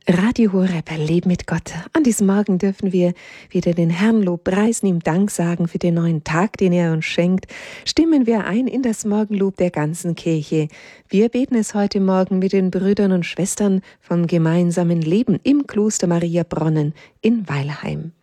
Radio Horeb, Leben mit Gott. An diesem Morgen dürfen wir wieder den Herrn Lob preisen, ihm Dank sagen für den neuen Tag, den er uns schenkt. Stimmen wir ein in das Morgenlob der ganzen Kirche. Wir beten es heute Morgen mit den Brüdern und Schwestern vom gemeinsamen Leben im Kloster Maria Bronnen in Weilheim.